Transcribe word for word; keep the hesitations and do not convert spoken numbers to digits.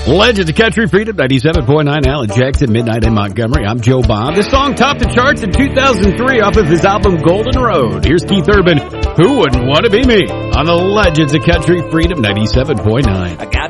Legends of Country Freedom, ninety-seven point nine, Alan Jackson, Midnight in Montgomery. I'm Joe Bob. This song topped the charts in two thousand three off of his album Golden Road. Here's Keith Urban, Who Wouldn't Want to Be Me, on the Legends of Country Freedom, ninety-seven point nine. I got